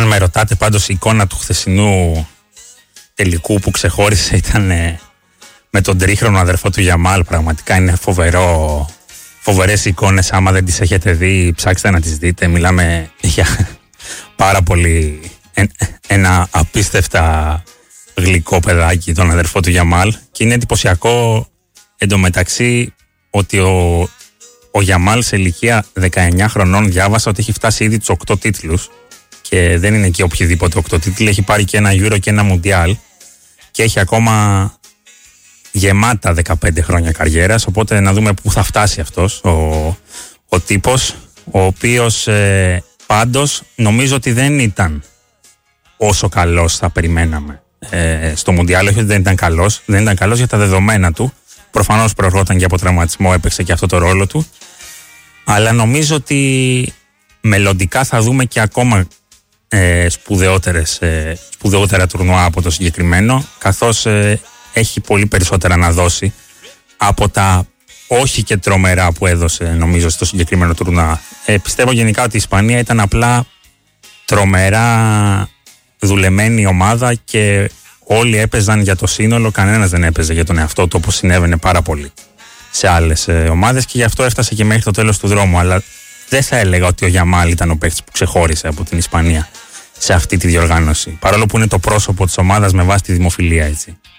Αν με ρωτάτε πάντως, η εικόνα του χθεσινού τελικού που ξεχώρισε ήταν με τον τρίχρονο αδερφό του Γιαμάλ. Πραγματικά είναι φοβερές εικόνες. Άμα δεν τις έχετε δει, ψάξτε να τις δείτε. Μιλάμε για πάρα πολύ ένα απίστευτα γλυκό παιδάκι, τον αδερφό του Γιαμάλ. Και είναι εντυπωσιακό εντωμεταξύ ότι ο Γιαμάλ σε ηλικία 19 χρονών διάβασα ότι έχει φτάσει ήδη τους 8 τίτλους. Και δεν είναι και οποιοδήποτε 8 τίτλοι. Έχει πάρει και ένα Euro και ένα Mundial. Και έχει ακόμα γεμάτα 15 χρόνια καριέρας. Οπότε να δούμε πού θα φτάσει αυτός ο τύπος, ο οποίος πάντως νομίζω ότι δεν ήταν όσο καλός θα περιμέναμε στο Mundial. Όχι ότι δεν ήταν καλός. Δεν ήταν καλός για τα δεδομένα του. Προφανώς προερχόταν και από τραυματισμό, έπαιξε και αυτό το ρόλο του. Αλλά νομίζω ότι μελλοντικά θα δούμε και ακόμα σπουδαιότερα τουρνουά από το συγκεκριμένο, καθώς έχει πολύ περισσότερα να δώσει από τα όχι και τρομερά που έδωσε νομίζω στο συγκεκριμένο τουρνουά. Πιστεύω γενικά ότι η Ισπανία ήταν απλά τρομερά δουλεμένη ομάδα και όλοι έπαιζαν για το σύνολο, κανένας δεν έπαιζε για τον εαυτό του, όπως συνέβαινε πάρα πολύ σε άλλες ομάδες, και γι' αυτό έφτασε και μέχρι το τέλος του δρόμου. Αλλά δεν θα έλεγα ότι ο Γιαμάλ ήταν ο παίκτης που ξεχώρισε από την Ισπανία σε αυτή τη διοργάνωση, παρόλο που είναι το πρόσωπο της ομάδας με βάση τη δημοφιλία, έτσι.